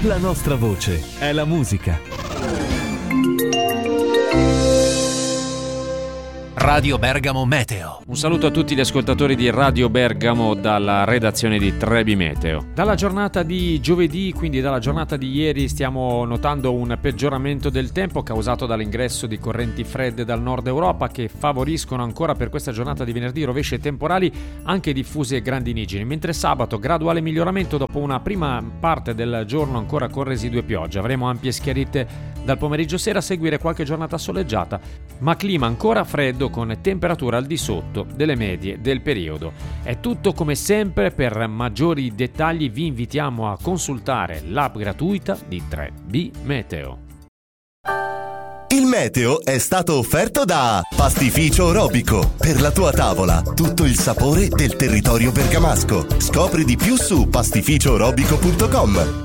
La nostra voce è la musica. Radio Bergamo Meteo. Un saluto a tutti gli ascoltatori di Radio Bergamo dalla redazione di Trebi Meteo. Dalla giornata di giovedì, quindi dalla giornata di ieri, stiamo notando un peggioramento del tempo causato dall'ingresso di correnti fredde dal nord Europa che favoriscono ancora per questa giornata di venerdì rovesci e temporali anche diffusi e grandinigini, mentre sabato graduale miglioramento dopo una prima parte del giorno ancora con residue piogge. Avremo ampie schiarite dal pomeriggio sera a seguire qualche giornata soleggiata, ma clima ancora freddo con temperature al di sotto delle medie del periodo. È tutto come sempre. Per maggiori dettagli vi invitiamo a consultare l'app gratuita di 3B Meteo. Il meteo è stato offerto da Pastificio Robico. Per la tua tavola, tutto il sapore del territorio bergamasco. Scopri di più su pastificiorobico.com.